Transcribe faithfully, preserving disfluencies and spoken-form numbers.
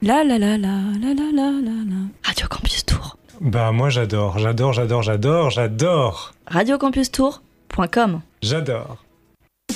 La la la la la la la la la. Radio Campus Tour. Bah moi j'adore, j'adore, j'adore, j'adore, j'adore. radio campus tour point com. J'adore.